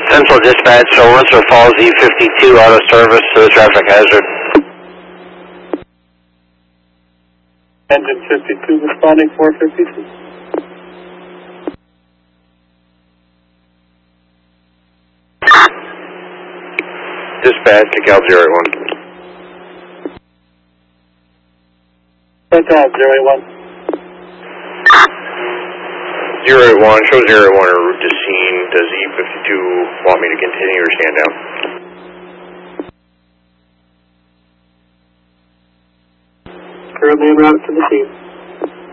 Central Dispatch, so Windsor Falls E52 auto service to the traffic hazard. Engine 52 responding 452. Dispatch to Cal 081. Cal 081. 081, show 081 en route to scene. Does E52 want me to continue or stand down? Currently en route to the scene.